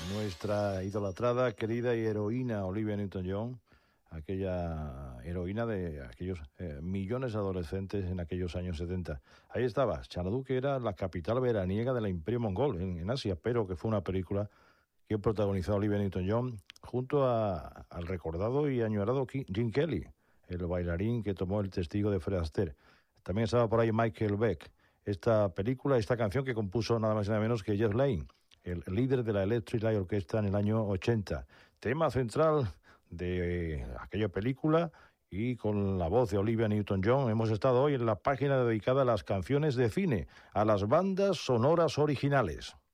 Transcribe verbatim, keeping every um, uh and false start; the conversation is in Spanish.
nuestra idolatrada, querida y heroína Olivia Newton-John, aquella heroína de aquellos eh, millones de adolescentes en aquellos años setenta. Ahí estaba, Xanadu, que era la capital veraniega del Imperio Mongol en, en Asia, pero que fue una película que protagonizó Olivia Newton-John junto a, al recordado y añorado Gene Kelly, el bailarín que tomó el testigo de Fred Astaire. También estaba por ahí Michael Beck. Esta película, esta canción que compuso nada más y nada menos que Jeff Lynne, el líder de la Electric Light Orchestra en el año ochenta. Tema central de aquella película, y con la voz de Olivia Newton-John hemos estado hoy en la página dedicada a las canciones de cine, a las bandas sonoras originales.